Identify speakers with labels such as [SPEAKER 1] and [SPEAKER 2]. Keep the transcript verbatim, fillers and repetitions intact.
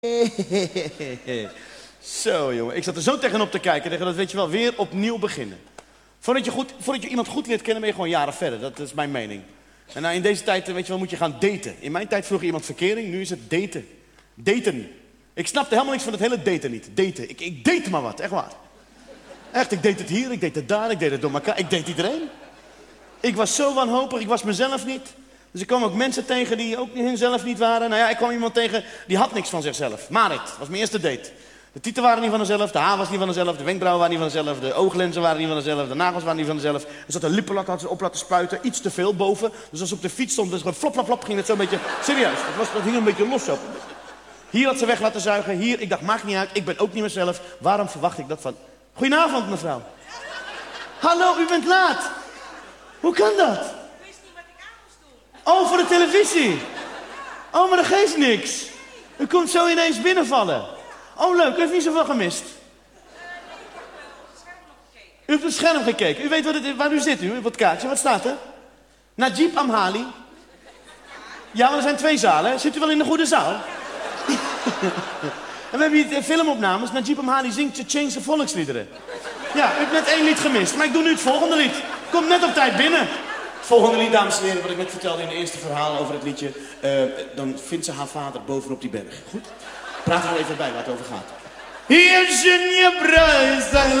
[SPEAKER 1] Zo jongen, ik zat er zo tegenop te kijken, tegen dat weet je wel, weer opnieuw beginnen. Voordat je, goed, voordat je iemand goed leert kennen, ben je gewoon jaren verder, dat is mijn mening. En nou, in deze tijd, weet je wel, moet je gaan daten. In mijn tijd vroeg je iemand verkering, nu is het daten. Daten. Ik snapte helemaal niks van het hele daten niet. Daten, ik, ik date maar wat, echt waar. Echt, ik deed het hier, ik deed het daar, ik deed het door elkaar, ik deed iedereen. Ik was zo wanhopig, ik was mezelf niet. Dus ik kwam ook mensen tegen die ook hunzelf niet waren. Nou ja, ik kwam iemand tegen, die had niks van zichzelf. Marit, dat was mijn eerste date. De tieten waren niet van zichzelf, de haar was niet van zichzelf, de wenkbrauwen waren niet van zichzelf, de ooglenzen waren niet van zichzelf, de nagels waren niet van zichzelf. Er zat een lippenlak, had ze op laten spuiten, iets te veel boven. Dus als ze op de fiets stond, dus gewoon flop, flop, flop, ging het zo een beetje, serieus, dat, was, dat hing een beetje los zo. Hier had ze weg laten zuigen, hier, ik dacht, maakt niet uit, ik ben ook niet mezelf. Waarom verwacht ik dat van... Goedenavond, mevrouw. Hallo, u bent laat. Hoe kan dat?
[SPEAKER 2] Ik wist niet wat ik aan moest doen.
[SPEAKER 1] Oh, voor de televisie. Oh, maar dat geeft niks. U komt zo ineens binnenvallen. Oh, leuk. U heeft niet zoveel gemist.
[SPEAKER 2] Uh, ik heb uh, op het scherm nog gekeken.
[SPEAKER 1] U heeft op het scherm gekeken. U weet wat het, waar u zit nu, op het kaartje. Wat staat er? Najib Amhali. Ja, maar er zijn twee zalen. Zit u wel in de goede zaal? En we hebben hier filmopnames. Najib Amhali zingt Tsjetsjeense volksliederen. Ja, u hebt net één lied gemist. Maar ik doe nu het volgende lied. Komt net op tijd binnen. Het volgende lied, dames en heren, wat ik net vertelde in het eerste verhaal over het liedje. Uh, dan vindt ze haar vader bovenop die berg. Goed? Praat er even bij waar het over gaat. Hier zijn je bruis.